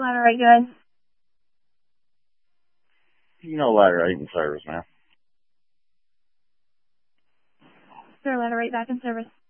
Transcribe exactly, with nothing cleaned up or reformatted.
Ladder eight good. You know ladder eight in service, man. Sure, ladder eight back in service.